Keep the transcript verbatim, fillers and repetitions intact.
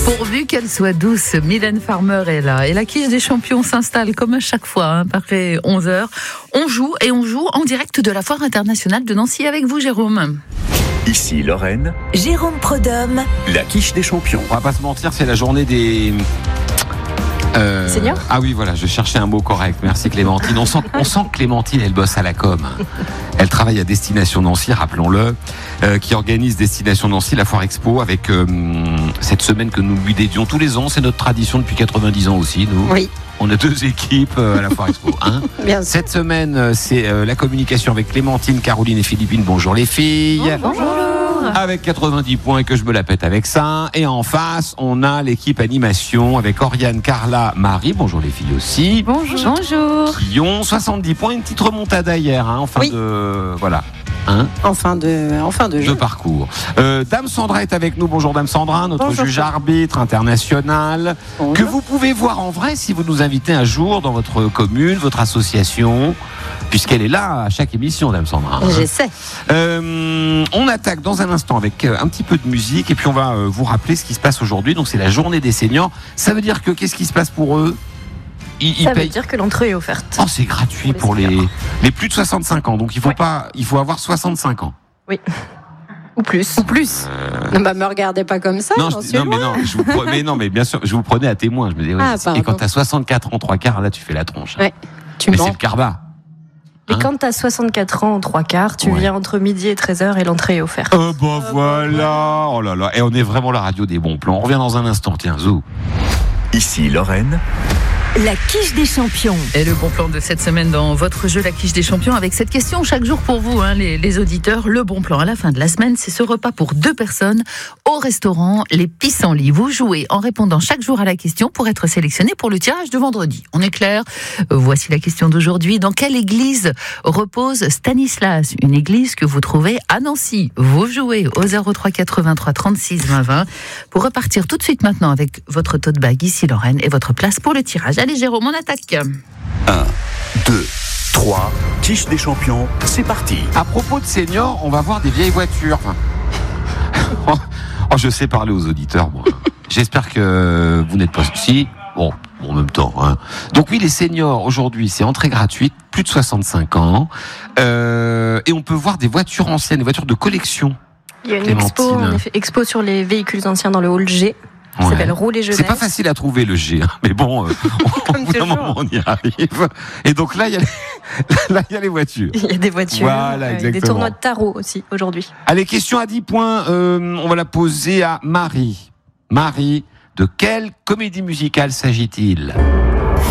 Pourvu qu'elle soit douce, Mylène Farmer est là. Et la quiche des champions s'installe comme à chaque fois, hein, après onze heures. On joue et on joue en direct de la Foire internationale de Nancy avec vous, Jérôme. Ici Lorraine. Jérôme Prodhomme. La quiche des champions. On va pas se mentir, c'est la journée des... Euh, Seniors ? Ah oui, voilà, je cherchais un mot correct. Merci Clémentine. On sent, on sent que Clémentine, elle bosse à la com. Elle travaille à Destination Nancy, rappelons-le, euh, qui organise Destination Nancy, la Foire Expo, avec euh, cette semaine que nous lui dédions tous les ans. C'est notre tradition depuis quatre-vingt-dix ans aussi, nous. Oui. On a deux équipes à la Foire Expo. Hein. Bien sûr. Cette semaine, c'est euh, la communication avec Clémentine, Caroline et Philippine. Bonjour les filles. Bonjour. Avec quatre-vingt-dix points, que je me la pète avec ça. Et en face, on a l'équipe animation avec Oriane, Carla, Marie. Bonjour les filles aussi. Bonjour. Bonjour. Qui ont soixante-dix points, une petite remontada hier, hein, en fin Oui. de... Voilà. Hein, En fin de, en fin de de jeu. parcours. Euh, Dame Sandra est avec nous. Bonjour Dame Sandra, notre Bonjour. juge arbitre international, Bonjour. que vous pouvez voir en vrai si vous nous invitez un jour dans votre commune, votre association, puisqu'elle est là à chaque émission, Dame Sandra. hein. J'essaie. Euh, on attaque dans un instant avec euh, un petit peu de musique et puis on va euh, vous rappeler ce qui se passe aujourd'hui. Donc c'est la journée des seniors. Ça veut dire que qu'est-ce qui se passe pour eux? Ils, ils Ça veut payent. dire que l'entrée est offerte. Oh, c'est gratuit pour Pour les les, les plus de soixante-cinq ans. Donc il faut Ouais. pas, il faut avoir soixante-cinq ans. Oui. Ou plus. Ou plus. Non, bah, me regardez pas comme ça. Non, j'en je, suis non, mais loin. non, je vous pre- mais non, mais bien sûr, je vous prenais à témoin. Je me disais, ouais, Ah, c'est- et pardon. quand t'as soixante-quatre ans, trois quarts, là, tu fais la tronche. hein. Ouais. Tu Mais mens. c'est le carbat. Et Hein quand t'as soixante-quatre ans en trois quarts, tu Ouais. viens entre midi et treize heures et l'entrée est offerte. Oh, bah voilà. Oh là là. Et on est vraiment la radio des bons plans. On revient dans un instant. Tiens, Zou. Ici Lorraine. La quiche des champions. Et le bon plan de cette semaine dans votre jeu La quiche des champions avec cette question chaque jour pour vous, hein, les, les auditeurs. Le bon plan à la fin de la semaine, c'est ce repas pour deux personnes au restaurant Les Pissenlits. Vous jouez en répondant chaque jour à la question pour être sélectionné pour le tirage de vendredi. On est clair ? Voici la question d'aujourd'hui. Dans quelle église repose Stanislas ? Une église que vous trouvez à Nancy. Vous jouez au zéro trois quatre-vingt-trois trente-six vingt vingt pour repartir tout de suite maintenant avec votre tote bag ici Lorraine et votre place pour le tirage. Allez Jérôme, on attaque. un, deux, trois. Quiche des champions. C'est parti. À propos de seniors, on va voir des vieilles voitures. Oh, je sais parler aux auditeurs, moi. J'espère que vous n'êtes pas... Si, bon, en même temps. Hein. Donc oui, les seniors, aujourd'hui, c'est entrée gratuite, plus de soixante-cinq ans. Euh, et on peut voir des voitures anciennes, des voitures de collection. Il y a une Clémentine. expo, en effet, expo sur les véhicules anciens dans le hall G. Ça Ouais. s'appelle Rouler Jeunesse. C'est pas facile à trouver le G, hein, mais bon, euh, au bout d'un toujours. moment, on y arrive. Et donc là, il y a les, là, il y a les voitures. Il y a des voitures. Voilà, euh, exactement. Des tournois de tarot aussi aujourd'hui. Allez, question à dix points, euh, on va la poser à Marie. Marie, de quelle comédie musicale s'agit-il ?